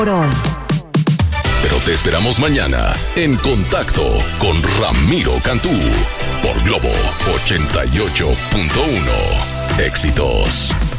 por hoy. Pero te esperamos mañana en Contacto con Ramiro Cantú por Globo 88.1. Éxitos.